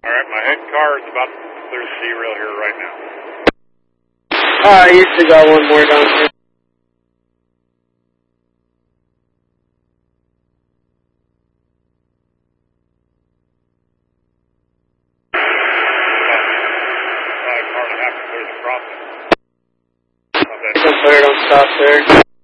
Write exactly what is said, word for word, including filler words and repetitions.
Alright, my head car is about to clear the C-rail here right now. Alright, you still got one more down here. About a car and a half to clear the crossing. Don't put it on stop there.